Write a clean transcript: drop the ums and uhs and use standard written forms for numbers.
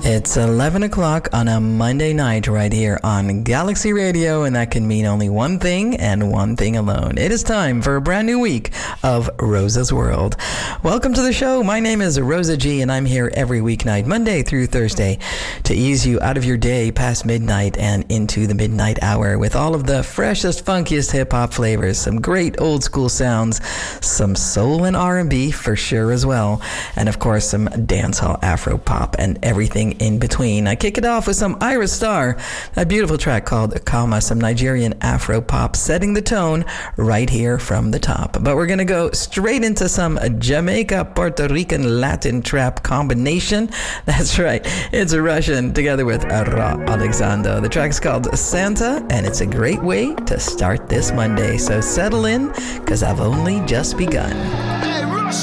It's 11 o'clock on a Monday night right here on Galaxy Radio, and that can mean only one thing and one thing alone. It is time for a brand new week of Rosa's World. Welcome to the show. My name is Rosa G, and I'm here every weeknight, Monday through Thursday, to ease you out of your day past midnight and into the midnight hour with all of the freshest, funkiest hip-hop flavors, some great old-school sounds, some soul and R&B for sure as well, and of course some dancehall Afro-pop and everything in between. I kick it off with some Ira Star, a beautiful track called Kama, some Nigerian Afro-pop setting the tone right here from the top. But we're going to go straight into some Jamaica, Puerto Rican, Latin trap combination. That's right, it's Russian together with Ra Alexander. The track's called Santa, and it's a great way to start this Monday. So settle in, because I've only just begun.